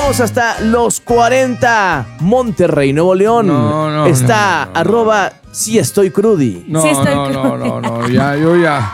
vamos hasta los 40, Monterrey, Nuevo León. No, está @sí estoy crudi. No, Sí estoy no, ya.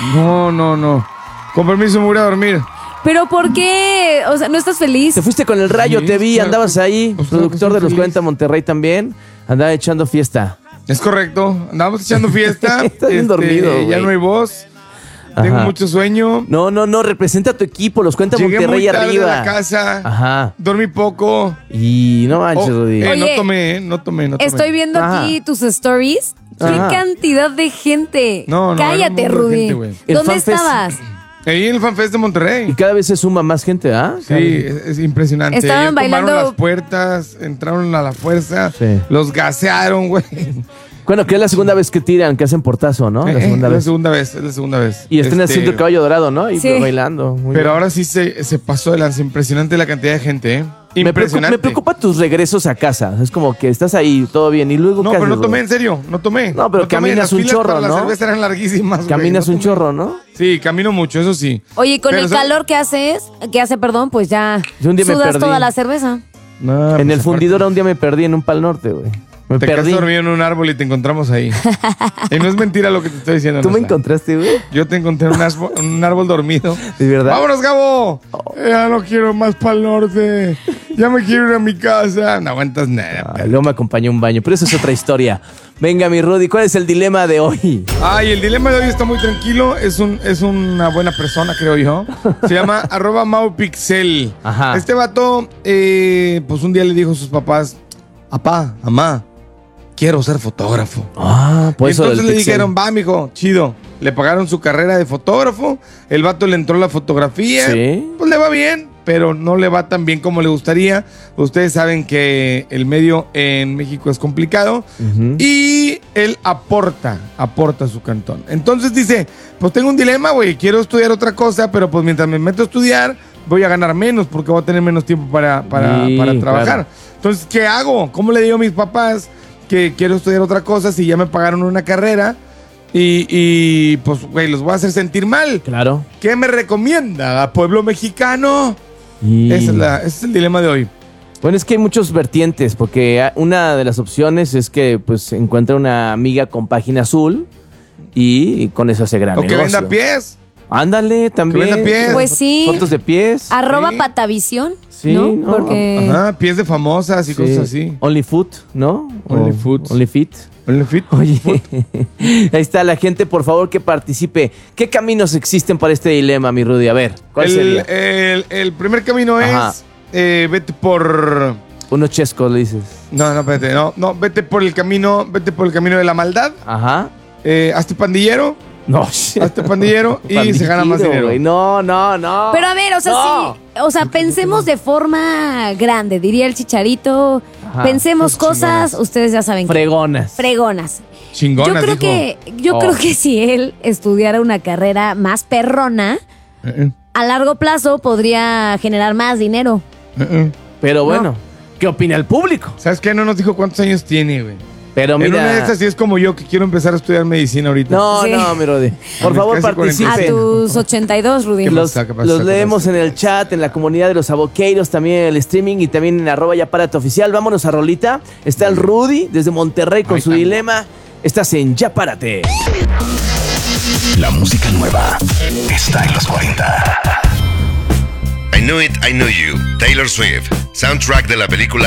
No. Con permiso, me voy a dormir. ¿Pero por qué? O sea, ¿no estás feliz? Te fuiste con el Rayo, Sí, te vi, claro, andabas ahí, pues, productor de los feliz. 40 Monterrey también, andaba echando fiesta. Es correcto. Andamos echando fiesta. Estás bien dormido, Ya güey. no hay voz. Tengo Ajá. mucho sueño. No, representa a tu equipo, los 40 Llegué Monterrey muy tarde arriba. a la casa. Ajá. Dormí poco. Y no manches, Rudy. Oye, No tomé. Estoy viendo aquí tus stories. ¡Qué Ajá. cantidad de gente! No, Cállate, era un montón de Rudy. gente, güey. El ¿Dónde FanFest. estabas? Ahí en el FanFest de Y Monterrey. cada vez se suma más gente, ¿ah? Sí, es impresionante. Estaban Ellos tomaron bailando- las puertas, entraron a la fuerza, Sí. los gasearon, güey. Bueno, que es la segunda vez que tiran, que hacen portazo, ¿no? La segunda vez. Es la segunda vez. Y están haciendo el caballo dorado, ¿no? Y Sí. bailando. Muy Pero bien. ahora sí se pasó de lanza. Impresionante la cantidad de gente, ¿eh? Me Impresionante. preocupa tus regresos a casa. Es como que estás ahí, todo bien, y luego No, ¿qué pero no haces, tomé, Rudy? en serio, no tomé. No, pero tomé. caminas Las un filas chorro, para ¿no? La cerveza eran larguísimas, güey. Caminas No un tomé. chorro, ¿no? Sí, camino mucho, eso sí. Oye, con Pero el ¿sabes? calor que hace, pues ya Yo un día me sudas perdí. toda la cerveza. No, En pues, el fundidora un día me perdí en un Pal Norte, güey. Me Te perdí. quedaste dormido en un árbol y te encontramos ahí. Y no es mentira lo que te estoy diciendo. ¿Tú me Nasa. encontraste, güey? Yo te encontré en un árbol dormido. ¿De verdad? ¡Vámonos, Gabo! Ya no quiero más para el norte. Ya me quiero ir a mi casa. No aguantas nada. Ah, luego me acompañó un baño, pero eso es otra historia. Venga, mi Rudy, ¿cuál es el dilema de hoy? Ay, el dilema de hoy está muy tranquilo. Es una buena persona, creo yo. Se llama @maupixel. Ajá. Este vato, pues un día le dijo a sus papás: Apá, mamá, quiero ser fotógrafo. Ah, Y pues eso entonces del le pixel. dijeron: va, mijo, chido. Le pagaron su carrera de fotógrafo. El vato le entró la fotografía. Sí. Pues le va bien, pero no le va tan bien como le gustaría. Ustedes saben que el medio en México es complicado. Ujú. Y él aporta su cantón. Entonces dice: pues tengo un dilema, güey. Quiero estudiar otra cosa, pero pues mientras me meto a estudiar, voy a ganar menos porque voy a tener menos tiempo para Sí, trabajar. claro. Entonces, ¿qué hago? ¿Cómo le digo a mis papás que quiero estudiar otra cosa si ya me pagaron una carrera? Y pues, güey, los voy a hacer sentir mal. Claro. ¿Qué me recomienda, pueblo mexicano? Y... Ese es el dilema de hoy. Bueno, es que hay muchos vertientes, porque una de las opciones es que pues encuentre una amiga con página azul y con eso hace gran O que negocio. venda pies. Ándale, también. venda pies. Pues sí. Fotos de pies. Sí. @patavisión, Sí, ¿no? no, Porque Ajá, pies de famosas y Sí. cosas así. OnlyFoot, ¿no? OnlyFoot. OnlyFit. OnlyFit. Oye, ahí está la gente, por favor, que participe. ¿Qué caminos existen para este dilema, mi Rudy? A ver, ¿cuál sería? El primer camino Ajá. es vete por. Unos chescos, le dices. No, espérate, no, vete por el camino de la maldad. Ajá. Hazte pandillero. No, Hazte pandillero y se gana más dinero. güey. No. Pero a ver, o sea, No. sí, o sea, pensemos de forma grande, diría el Chicharito. Ajá. Pensemos Pues cosas, ustedes ya saben. Fregonas. Fregonas. Chingonas, Yo dijo. creo que si él estudiara una carrera más perrona, a largo plazo podría generar más dinero. Pero bueno, ¿qué opina el público? ¿Sabes qué? No nos dijo cuántos años tiene, güey. Pero En una de mira. estas sí es como yo que quiero empezar a estudiar medicina ahorita. No, Sí. mi Rudy. Por mis favor, casi A participen. tus 82, Rudy. ¿Qué Los, pasa? ¿Qué pasa? los ¿Qué leemos pasa? en el chat, en la comunidad de los aboqueiros, también en el streaming y también en @yapárate oficial. Vámonos a Rolita. Está el Rudy desde Monterrey con Ahí su está. dilema. Estás en Ya Párate. La música nueva está en los 40. I Knew It, I Knew You, Taylor Swift, soundtrack de la película